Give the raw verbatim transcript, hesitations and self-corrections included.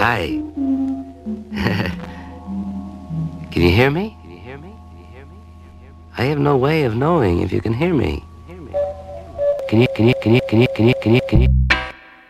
Hi. Can you hear me? I have no way of knowing if you can hear me. Can you, can you, can you, can you, can you, can you, can you?